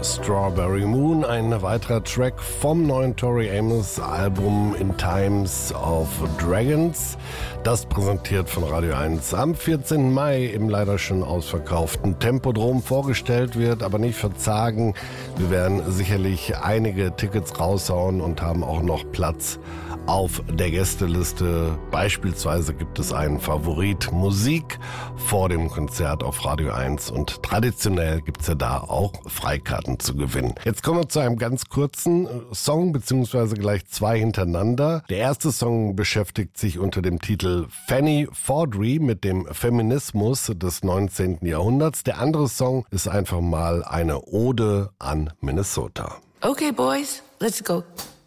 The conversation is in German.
Strawberry Moon, ein weiterer Track vom neuen Tori Amos Album In Times of Dragons. Das präsentiert von Radio 1 am 14. Mai im leider schon ausverkauften Tempodrom vorgestellt wird, aber nicht verzagen. Wir werden sicherlich einige Tickets raushauen und haben auch noch Platz auf der Gästeliste. Beispielsweise gibt es einen Favorit Musik vor dem Konzert auf Radio 1 und traditionell gibt es ja da auch Freikarten zu gewinnen. Jetzt kommen wir zu einem ganz kurzen Song, beziehungsweise gleich zwei hintereinander. Der erste Song beschäftigt sich unter dem Titel Fanny Fawdry mit dem Feminismus des 19. Jahrhunderts. Der andere Song ist einfach mal eine Ode an Minnesota. Okay, boys, let's go.